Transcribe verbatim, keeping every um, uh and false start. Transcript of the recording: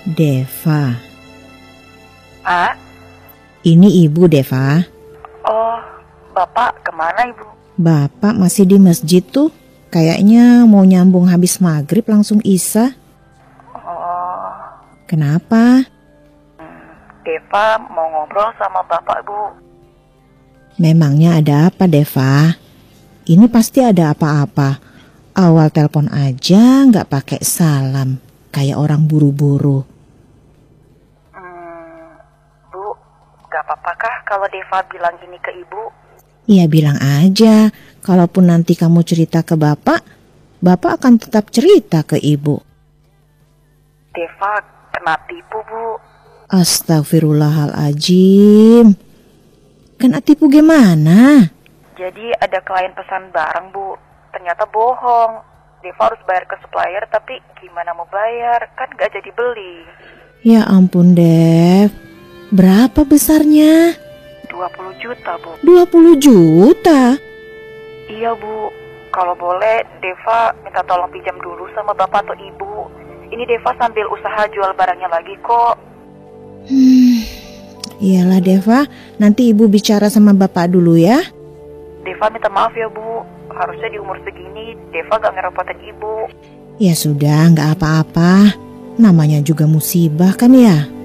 Deva. Ah? Ini ibu, Deva. Oh, bapak kemana ibu? Bapak masih di masjid tuh. Kayaknya mau nyambung habis maghrib langsung isya. Oh. Kenapa? Hmm, Deva mau ngobrol sama bapak bu. Memangnya ada apa, Deva? Ini pasti ada apa-apa. Awal telepon aja nggak pakai salam, kayak orang buru-buru. Hmm, bu, gak apa-apa kah kalau Deva bilang ini ke ibu? Ya bilang aja, kalaupun nanti kamu cerita ke bapak, bapak akan tetap cerita ke ibu. Deva kena tipu bu. Astagfirullahaladzim. Kena tipu gimana? Jadi ada klien pesan barang bu, ternyata bohong. Deva harus bayar ke supplier, tapi gimana mau bayar, kan gak jadi beli. Ya ampun Dev, berapa besarnya? dua puluh juta bu. dua puluh juta? Iya bu, kalau boleh Deva minta tolong pinjam dulu sama bapak atau ibu. Ini Deva sambil usaha jual barangnya lagi kok. Hmm, iyalah Deva, nanti ibu bicara sama bapak dulu ya. Deva minta maaf ya bu, harusnya di umur segini Deva gak ngerepotin ibu. Ya sudah, gak apa-apa. Namanya juga musibah kan ya.